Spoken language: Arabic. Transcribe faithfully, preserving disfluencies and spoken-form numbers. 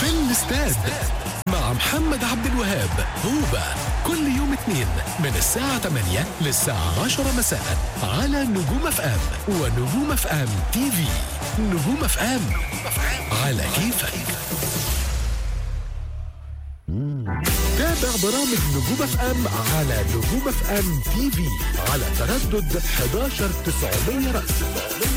الاستاد مع محمد عبد الوهاب. هوبا كل يوم اثنين من الساعة ثمانية للساعة عشرة مساء على نجوم اف ام ونجوم اف ام تي في. نجوم اف ام على كيفك. تابع برامج نجوم اف ام على نجوم اف ام تي في على تردد احد عشر تسعمية رأس.